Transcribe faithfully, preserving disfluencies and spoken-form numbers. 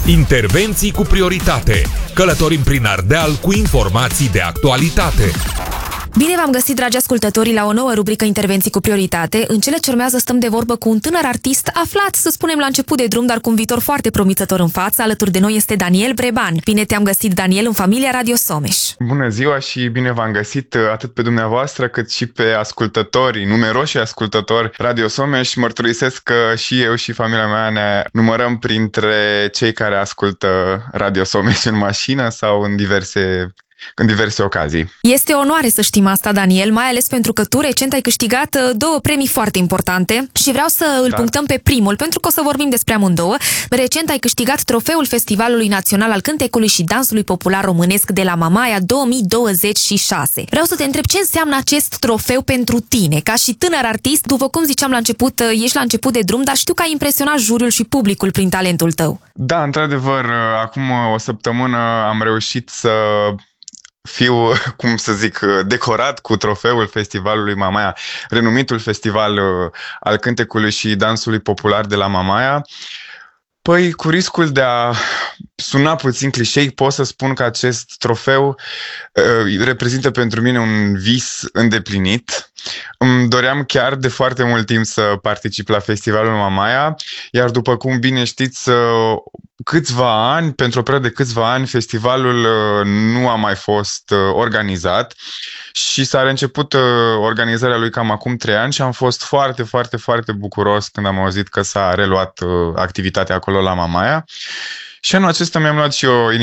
Intervenții cu prioritate. Călătorim prin Ardeal cu informații de actualitate. Bine v-am găsit, dragi ascultători, la o nouă rubrică Intervenții cu prioritate. În cele ce urmează stăm de vorbă cu un tânăr artist aflat, să spunem, la început de drum, dar cu un viitor foarte promițător în față. Alături de noi este Daniel Breban. Bine te-am găsit, Daniel, în familia Radio Someș. Bună ziua și bine v-am găsit atât pe dumneavoastră cât și pe ascultătorii, numeroși ascultători Radio Someș. Mărturisesc că și eu și familia mea ne numărăm printre cei care ascultă Radio Someș în mașină sau în diverse în diverse ocazii. Este o onoare să știm asta, Daniel, mai ales pentru că tu recent ai câștigat două premii foarte importante și vreau să îl da. punctăm pe primul, pentru că o să vorbim despre amândouă. Recent ai câștigat trofeul Festivalului Național al Cântecului și Dansului Popular Românesc de la Mamaia două mii douăzeci și șase. Vreau să te întreb ce înseamnă acest trofeu pentru tine, ca și tânăr artist. După cum ziceam la început, ești la început de drum, dar știu că ai impresionat juriul și publicul prin talentul tău. Da, într-adevăr, acum o săptămână am reușit să fiu, cum să zic, decorat cu trofeul Festivalului Mamaia, renumitul festival al cântecului și dansului popular de la Mamaia. Păi, cu riscul de a suna puțin clișei, pot să spun că acest trofeu uh, reprezintă pentru mine un vis îndeplinit. Îmi doream chiar de foarte mult timp să particip la Festivalul Mamaia, iar după cum bine știți, uh, câțiva ani, pentru o perioadă de câțiva ani, festivalul uh, nu a mai fost uh, organizat și s-a reînceput uh, organizarea lui cam acum trei ani și am fost foarte, foarte, foarte bucuros când am auzit că s-a reluat uh, activitatea acolo la Mamaia. Și anul acesta mi-am luat și o